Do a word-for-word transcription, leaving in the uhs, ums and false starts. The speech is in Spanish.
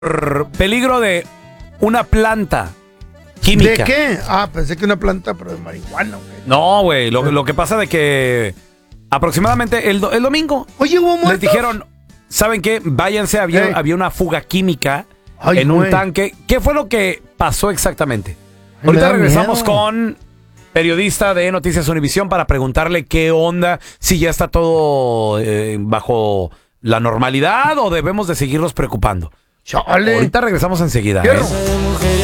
peligro de una planta química. ¿De qué? Ah, pensé que una planta, pero de marihuana, güey. No, güey, lo, lo que pasa de que aproximadamente el, do- el domingo Oye, ¿hubo muertos? les dijeron, ¿saben qué? Váyanse, había, Ey. había una fuga química Ay, en un güey. tanque. ¿Qué fue lo que pasó exactamente? Ay, Ahorita me da regresamos miedo. con periodista de Noticias Univisión para preguntarle qué onda, si ya está todo eh, bajo la normalidad o debemos de seguirnos preocupando. Chale. Ahorita regresamos enseguida. Fierro. ¿eh?